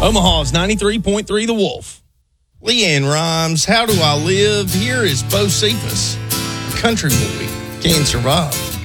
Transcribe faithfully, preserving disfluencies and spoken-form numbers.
Omaha's ninety-three point three The Wolf. Leanne Rhymes, How Do I Live? Here is Bo Cephas. Country boy can't survive.